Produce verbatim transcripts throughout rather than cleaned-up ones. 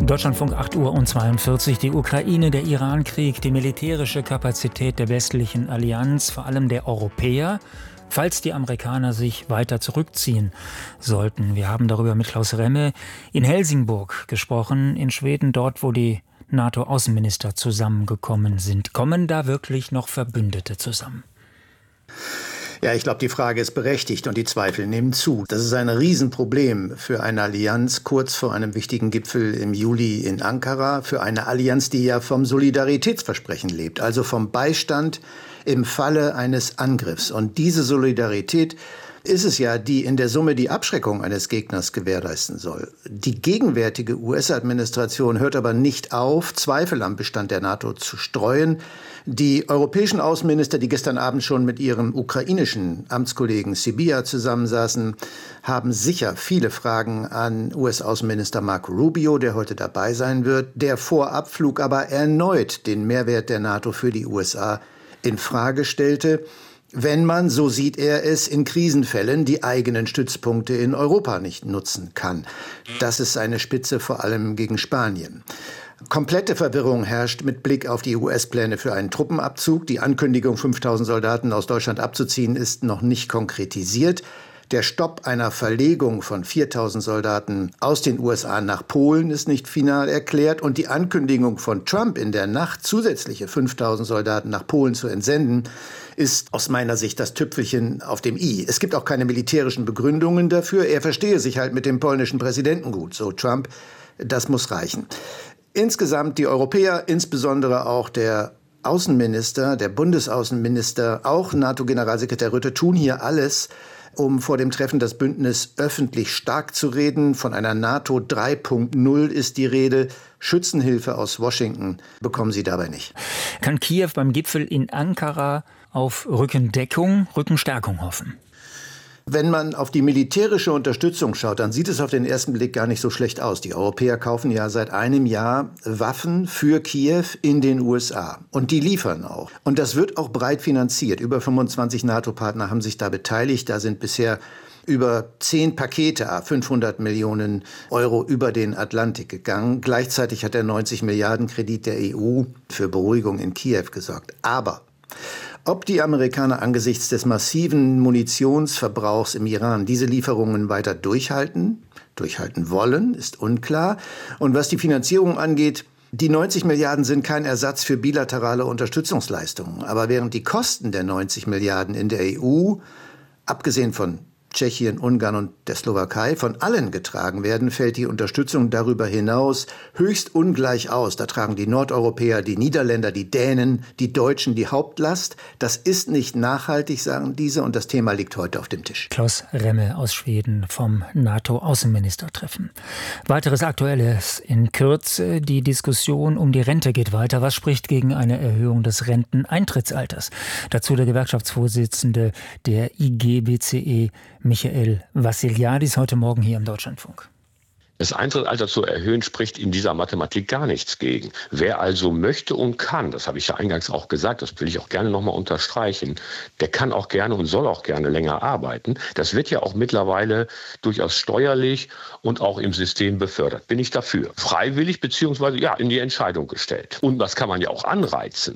Deutschlandfunk acht Uhr und zweiundvierzig. Die Ukraine, der Iran-Krieg, die militärische Kapazität der westlichen Allianz, vor allem der Europäer, falls die Amerikaner sich weiter zurückziehen sollten. Wir haben darüber mit Klaus Remme in Helsingborg gesprochen, in Schweden, dort, wo die NATO-Außenminister zusammengekommen sind. Kommen da wirklich noch Verbündete zusammen? Ja, ich glaube, die Frage ist berechtigt und die Zweifel nehmen zu. Das ist ein Riesenproblem für eine Allianz kurz vor einem wichtigen Gipfel im Juli in Ankara, für eine Allianz, die ja vom Solidaritätsversprechen lebt, also vom Beistand im Falle eines Angriffs. Und diese Solidarität ist es ja, die in der Summe die Abschreckung eines Gegners gewährleisten soll. Die gegenwärtige U S-Administration hört aber nicht auf, Zweifel am Bestand der NATO zu streuen. Die europäischen Außenminister, die gestern Abend schon mit ihrem ukrainischen Amtskollegen Sybiha zusammensaßen, haben sicher viele Fragen an U S-Außenminister Marco Rubio, der heute dabei sein wird, der vor Abflug aber erneut den Mehrwert der NATO für die U S A in Frage stellte, wenn man, so sieht er es, in Krisenfällen die eigenen Stützpunkte in Europa nicht nutzen kann. Das ist eine Spitze vor allem gegen Spanien. Komplette Verwirrung herrscht mit Blick auf die U S-Pläne für einen Truppenabzug. Die Ankündigung, fünftausend Soldaten aus Deutschland abzuziehen, ist noch nicht konkretisiert. Der Stopp einer Verlegung von viertausend Soldaten aus den U S A nach Polen ist nicht final erklärt. Und die Ankündigung von Trump, in der Nacht zusätzliche fünftausend Soldaten nach Polen zu entsenden, ist aus meiner Sicht das Tüpfelchen auf dem i. Es gibt auch keine militärischen Begründungen dafür. Er verstehe sich halt mit dem polnischen Präsidenten gut, so Trump. Das muss reichen. Insgesamt die Europäer, insbesondere auch der Außenminister, der Bundesaußenminister, auch NATO-Generalsekretär Rutte, tun hier alles, um vor dem Treffen das Bündnis öffentlich stark zu reden. Von einer NATO drei Punkt null ist die Rede. Schützenhilfe aus Washington bekommen sie dabei nicht. Kann Kiew beim Gipfel in Ankara auf Rückendeckung, Rückenstärkung hoffen? Wenn man auf die militärische Unterstützung schaut, dann sieht es auf den ersten Blick gar nicht so schlecht aus. Die Europäer kaufen ja seit einem Jahr Waffen für Kiew in den U S A. Und die liefern auch. Und das wird auch breit finanziert. Über fünfundzwanzig NATO-Partner haben sich da beteiligt. Da sind bisher über zehn Pakete, fünfhundert Millionen Euro über den Atlantik gegangen. Gleichzeitig hat der neunzig Milliarden Kredit der E U für Beruhigung in Kiew gesorgt. Aber ob die Amerikaner angesichts des massiven Munitionsverbrauchs im Iran diese Lieferungen weiter durchhalten, durchhalten wollen, ist unklar. Und was die Finanzierung angeht, die neunzig Milliarden sind kein Ersatz für bilaterale Unterstützungsleistungen. Aber während die Kosten der neunzig Milliarden in der E U, abgesehen von Tschechien, Ungarn und der Slowakei, von allen getragen werden, fällt die Unterstützung darüber hinaus höchst ungleich aus. Da tragen die Nordeuropäer, die Niederländer, die Dänen, die Deutschen die Hauptlast. Das ist nicht nachhaltig, sagen diese, und das Thema liegt heute auf dem Tisch. Klaus Remme aus Schweden vom NATO-Außenministertreffen. Weiteres Aktuelles in Kürze. Die Diskussion um die Rente geht weiter. Was spricht gegen eine Erhöhung des Renteneintrittsalters? Dazu der Gewerkschaftsvorsitzende der I G B C E, Michael Vassiliadis, heute Morgen hier im Deutschlandfunk. Das Eintrittsalter zu erhöhen, spricht in dieser Mathematik gar nichts gegen. Wer also möchte und kann, das habe ich ja eingangs auch gesagt, das will ich auch gerne nochmal unterstreichen, der kann auch gerne und soll auch gerne länger arbeiten. Das wird ja auch mittlerweile durchaus steuerlich und auch im System befördert. Bin ich dafür. Freiwillig beziehungsweise ja in die Entscheidung gestellt. Und das kann man ja auch anreizen.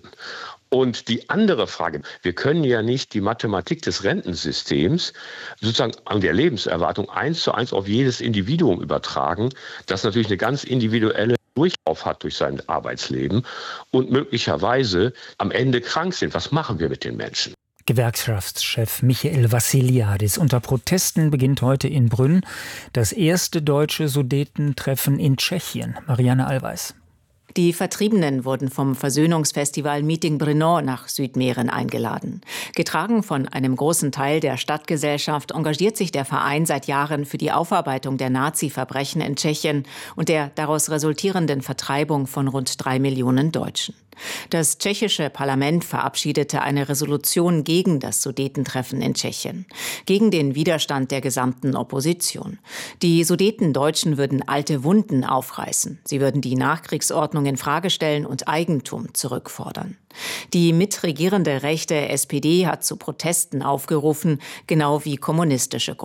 Und die andere Frage, wir können ja nicht die Mathematik des Rentensystems sozusagen an der Lebenserwartung eins zu eins auf jedes Individuum übertragen, das natürlich eine ganz individuelle Durchlauf hat durch sein Arbeitsleben und möglicherweise am Ende krank sind. Was machen wir mit den Menschen? Gewerkschaftschef Michael Vassiliadis. Unter Protesten beginnt heute in Brünn das erste deutsche Sudetentreffen in Tschechien. Marianne Allweis. Die Vertriebenen wurden vom Versöhnungsfestival Meeting Brno nach Südmähren eingeladen. Getragen von einem großen Teil der Stadtgesellschaft engagiert sich der Verein seit Jahren für die Aufarbeitung der Nazi-Verbrechen in Tschechien und der daraus resultierenden Vertreibung von rund drei Millionen Deutschen. Das tschechische Parlament verabschiedete eine Resolution gegen das Sudetentreffen in Tschechien, gegen den Widerstand der gesamten Opposition. Die Sudetendeutschen würden alte Wunden aufreißen. Sie würden die Nachkriegsordnung in Frage stellen und Eigentum zurückfordern. Die mitregierende rechte S P D hat zu Protesten aufgerufen, genau wie kommunistische Gruppen.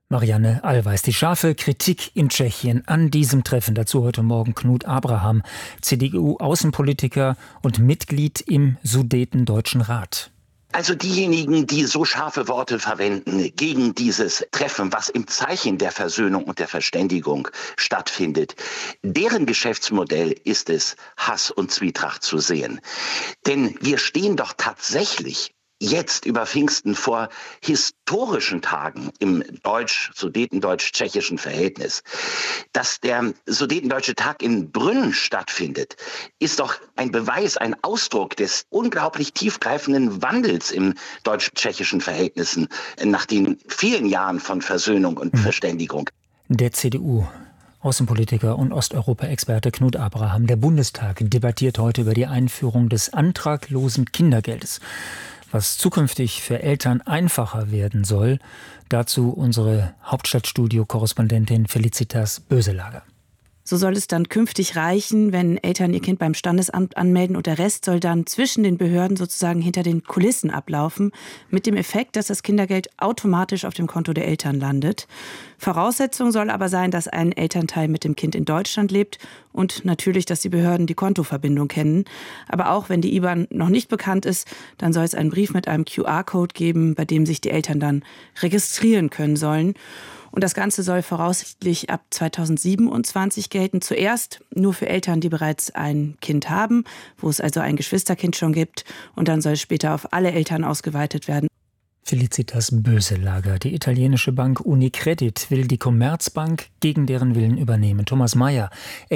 Marianne Allweis. Die scharfe Kritik in Tschechien an diesem Treffen. Dazu heute Morgen Knut Abraham, C D U-Außenpolitiker und Mitglied im Sudetendeutschen Rat. Also diejenigen, die so scharfe Worte verwenden gegen dieses Treffen, was im Zeichen der Versöhnung und der Verständigung stattfindet, deren Geschäftsmodell ist es, Hass und Zwietracht zu sehen. Denn wir stehen doch tatsächlich jetzt über Pfingsten vor historischen Tagen im deutsch-sudetendeutsch-tschechischen Verhältnis. Dass der sudetendeutsche Tag in Brünn stattfindet, ist doch ein Beweis, ein Ausdruck des unglaublich tiefgreifenden Wandels im deutsch-tschechischen Verhältnissen nach den vielen Jahren von Versöhnung und mhm. Verständigung. Der C D U Außenpolitiker und Osteuropa-Experte Knut Abraham. Der Bundestag debattiert heute über die Einführung des antraglosen Kindergeldes, was zukünftig für Eltern einfacher werden soll. Dazu unsere Hauptstadtstudio-Korrespondentin Felicitas Böselager. So soll es dann künftig reichen, wenn Eltern ihr Kind beim Standesamt anmelden, und der Rest soll dann zwischen den Behörden sozusagen hinter den Kulissen ablaufen, mit dem Effekt, dass das Kindergeld automatisch auf dem Konto der Eltern landet. Voraussetzung soll aber sein, dass ein Elternteil mit dem Kind in Deutschland lebt und natürlich, dass die Behörden die Kontoverbindung kennen. Aber auch wenn die I B A N noch nicht bekannt ist, dann soll es einen Brief mit einem Q R-Code geben, bei dem sich die Eltern dann registrieren können sollen. Und das Ganze soll voraussichtlich ab zweitausendsiebenundzwanzig gelten. Zuerst nur für Eltern, die bereits ein Kind haben, wo es also ein Geschwisterkind schon gibt. Und dann soll es später auf alle Eltern ausgeweitet werden. Felicitas Böselager. Die italienische Bank Unicredit will die Commerzbank gegen deren Willen übernehmen. Thomas Mayer,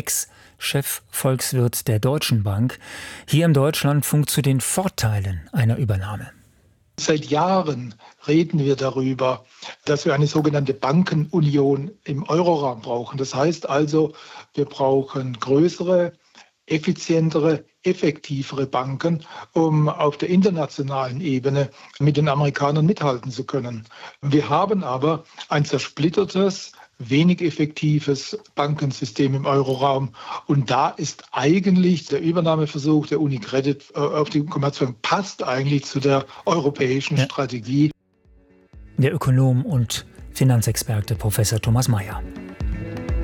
Ex-Chefvolkswirt der Deutschen Bank. Hier im Deutschlandfunk zu den Vorteilen einer Übernahme. Seit Jahren reden wir darüber, dass wir eine sogenannte Bankenunion im Euroraum brauchen. Das heißt also, wir brauchen größere, effizientere, effektivere Banken, um auf der internationalen Ebene mit den Amerikanern mithalten zu können. Wir haben aber ein zersplittertes, wenig effektives Bankensystem im Euroraum. Und da ist eigentlich der Übernahmeversuch der Unicredit auf die Commerzbank passt eigentlich zu der europäischen ja. Strategie. Der Ökonom und Finanzexperte Professor Thomas Mayer.